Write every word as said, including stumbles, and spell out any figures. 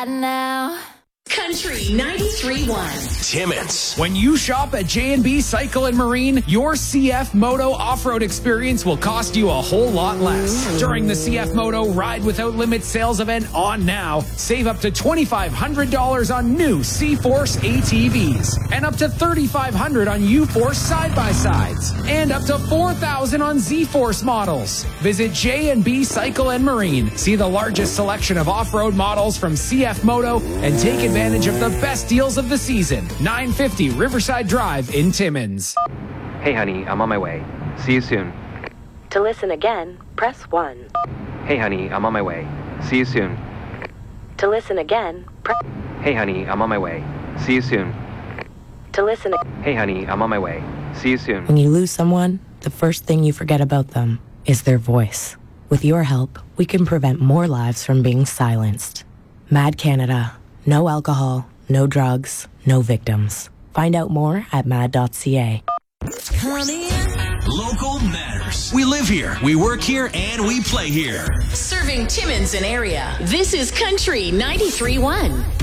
Now. Country ninety-three point one. Timmins. When you shop at J and B Cycle and Marine, your C F Moto off-road experience will cost you a whole lot less. During the C F Moto Ride Without Limits sales event on now, save up to twenty-five hundred dollars on new C-Force A T Vs and up to thirty-five hundred dollars on U-Force side-by-sides and up to four thousand dollars on Z-Force models. Visit J and B Cycle and Marine. See the largest selection of off-road models from C F Moto and take advantage of the best deals of the season. nine fifty Riverside Drive in Timmins. Hey honey, I'm on my way. See you soon. To listen again, press one. Hey honey, I'm on my way. See you soon. To listen again, press... Hey honey, I'm on my way. See you soon. To listen... Hey honey, I'm on my way. See you soon. When you lose someone, the first thing you forget about them is their voice. With your help, we can prevent more lives from being silenced. Mad Canada. No alcohol, no drugs, no victims. Find out more at mad dot c a. Local matters. We live here, we work here, and we play here. Serving Timmins and area. This is Country ninety-three point one.